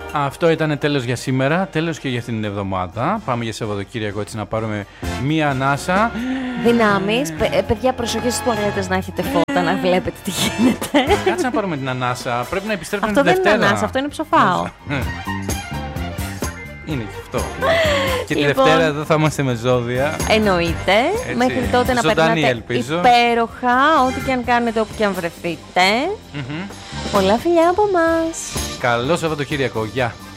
Αυτό ήταν τέλος για σήμερα, τέλος και για αυτήν την εβδομάδα. Πάμε για Σαββατοκύριακο έτσι να πάρουμε μία ανάσα. Δυνάμεις. Παιδιά, προσοχή στις τουαλέτες να έχετε φώτα, να βλέπετε τι γίνεται. Κάτσε να πάρουμε την ανάσα. Πρέπει να επιστρέψουμε Αυτό την Δευτέρα. δεν είναι ανάσα, αυτό είναι ψοφάω. Είναι και αυτό. Και τη Δευτέρα εδώ θα είμαστε με ζώδια. Εννοείται. Έτσι, μέχρι τότε να ζωντανή, περνάτε ελπίζω. υπέροχα, ό,τι και αν κάνετε, όπου και αν βρεθείτε. Πολλά φιλιά από εμάς. Καλό Σαββατοκύριακο. Γεια.